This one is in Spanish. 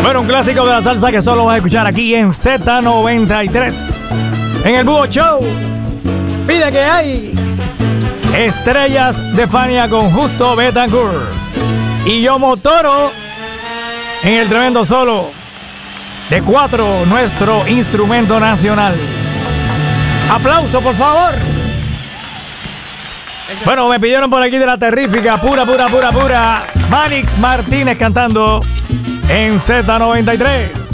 Bueno, un clásico de la salsa que solo vas a escuchar aquí en Z93. En el Búho Show. Pide que hay Estrellas de Fania con Justo Betancourt. Y yo Motoro en el tremendo solo de 4, nuestro instrumento nacional. Aplauso, por favor. Bueno, me pidieron por aquí de la terrífica, pura. Manix Martínez cantando en Z93.